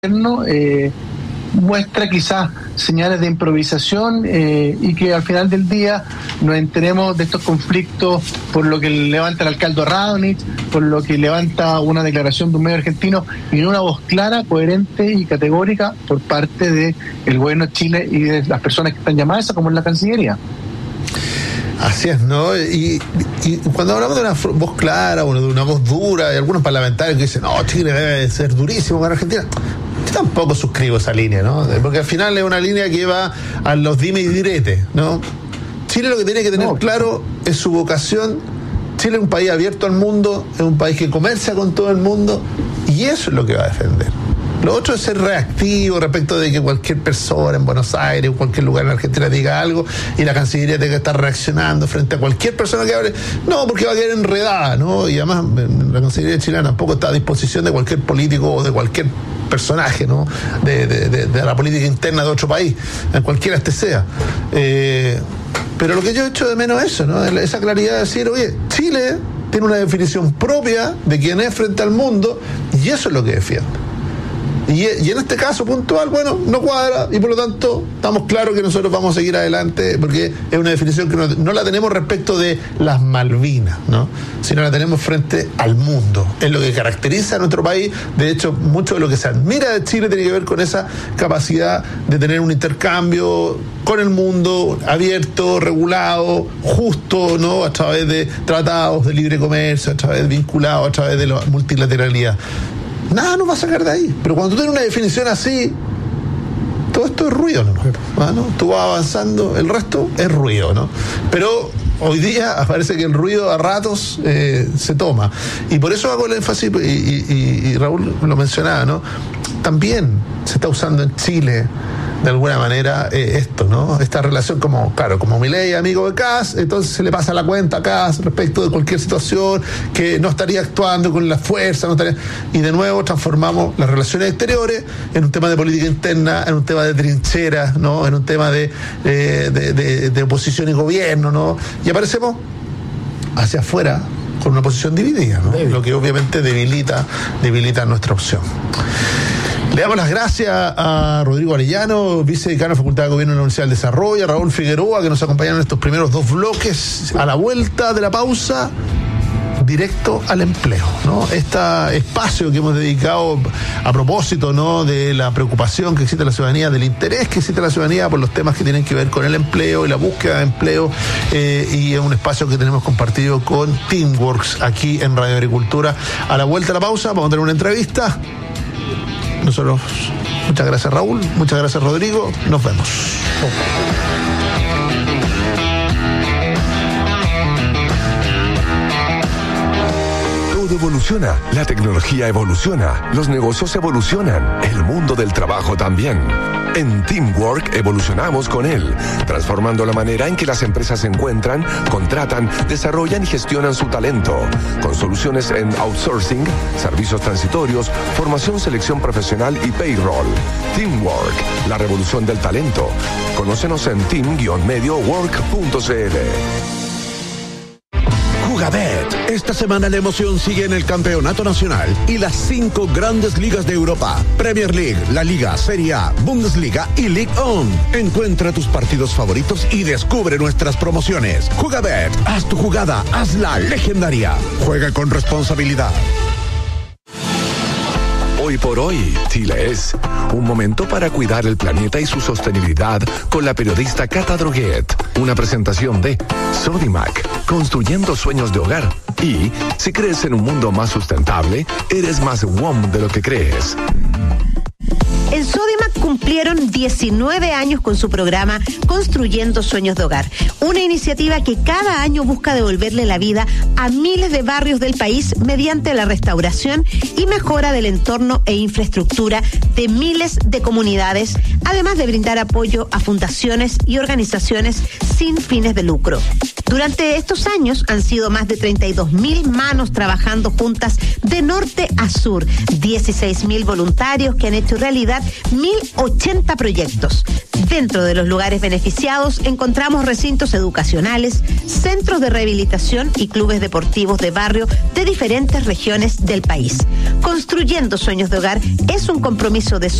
muestra quizás señales de improvisación y que al final del día nos enteremos de estos conflictos por lo que levanta el alcalde Radonich, por lo que levanta una declaración de un medio argentino y en una voz clara, coherente y categórica por parte del gobierno de Chile y de las personas que están llamadas a eso, como en la Cancillería. Así es, ¿no? Y cuando hablamos de una voz clara o de una voz dura, hay algunos parlamentarios que dicen, no, Chile debe ser durísimo con Argentina. Yo tampoco suscribo esa línea, ¿no? Porque al final es una línea que va a los dime y direte, ¿no? Chile lo que tiene que tener claro es su vocación. Chile es un país abierto al mundo, es un país que comercia con todo el mundo y eso es lo que va a defender. Lo otro es ser reactivo respecto de que cualquier persona en Buenos Aires o cualquier lugar en Argentina diga algo y la Cancillería tenga que estar reaccionando frente a cualquier persona que hable. No, porque va a quedar enredada, ¿no? Y además la Cancillería chilena tampoco está a disposición de cualquier político o de cualquier personaje, ¿no? De la política interna de otro país, en cualquiera este sea. Pero lo que yo echo de menos es eso, ¿no? Esa claridad de decir, oye, Chile tiene una definición propia de quién es frente al mundo y eso es lo que defiende. Y en este caso puntual, bueno, no cuadra y por lo tanto estamos claros que nosotros vamos a seguir adelante porque es una definición que no la tenemos respecto de las Malvinas, ¿no? Sino la tenemos frente al mundo. Es lo que caracteriza a nuestro país. De hecho, mucho de lo que se admira de Chile tiene que ver con esa capacidad de tener un intercambio con el mundo abierto, regulado, justo, ¿no? A través de tratados de libre comercio, a través de vinculados, a través de la multilateralidad. Nada nos va a sacar de ahí. Pero cuando tú tienes una definición así, todo esto es ruido, ¿no? Tú vas avanzando, el resto es ruido, ¿no? Pero hoy día parece que el ruido a ratos se toma. Y por eso hago el énfasis, y Raúl lo mencionaba, ¿no? También se está usando en Chile de alguna manera esto, ¿no? Esta relación como Milei, amigo de Kast, entonces se le pasa la cuenta a Kast respecto de cualquier situación, que no estaría actuando con la fuerza, y de nuevo transformamos las relaciones exteriores en un tema de política interna, en un tema de trincheras, ¿no? En un tema de oposición y gobierno, ¿no? Y aparecemos hacia afuera con una posición dividida, ¿no? Lo que obviamente debilita nuestra opción. Le damos las gracias a Rodrigo Arellano, vicedecano de Facultad de Gobierno de la Universidad del Desarrollo, a Raúl Figueroa, que nos acompañaron en estos primeros 2 bloques. A la vuelta de la pausa, directo al empleo, ¿no? Este espacio que hemos dedicado a propósito, ¿no? De la preocupación que existe en la ciudadanía, del interés que existe en la ciudadanía por los temas que tienen que ver con el empleo y la búsqueda de empleo, y es un espacio que tenemos compartido con Teamworks aquí en Radio Agricultura. A la vuelta de la pausa vamos a tener una entrevista. Nosotros, muchas gracias Raúl, muchas gracias Rodrigo, nos vemos. Todo evoluciona, la tecnología evoluciona, los negocios evolucionan, el mundo del trabajo también. En Teamwork evolucionamos con él, transformando la manera en que las empresas se encuentran, contratan, desarrollan y gestionan su talento, con soluciones en outsourcing, servicios transitorios, formación, selección profesional y payroll. Teamwork, la revolución del talento. Conócenos en team-mediowork.cl. Jugabet. Esta semana la emoción sigue en el campeonato nacional y las 5 grandes ligas de Europa: Premier League, La Liga, Serie A, Bundesliga y Ligue 1. Encuentra tus partidos favoritos y descubre nuestras promociones. Jugabet, haz tu jugada, hazla legendaria. Juega con responsabilidad. Hoy por hoy, Chile es un momento para cuidar el planeta y su sostenibilidad con la periodista Cata Droguet. Una presentación de Sodimac, construyendo sueños de hogar. Y si crees en un mundo más sustentable, eres más WOM de lo que crees. En Sodimac cumplieron 19 años con su programa Construyendo Sueños de Hogar, una iniciativa que cada año busca devolverle la vida a miles de barrios del país mediante la restauración y mejora del entorno e infraestructura de miles de comunidades, además de brindar apoyo a fundaciones y organizaciones sin fines de lucro. Durante estos años han sido más de 32.000 manos trabajando juntas de norte a sur, 16.000 voluntarios que han hecho realidad 1.080 proyectos, Dentro de los lugares beneficiados encontramos recintos educacionales, centros de rehabilitación y clubes deportivos de barrio de diferentes regiones del país. Construyendo sueños de hogar es un compromiso de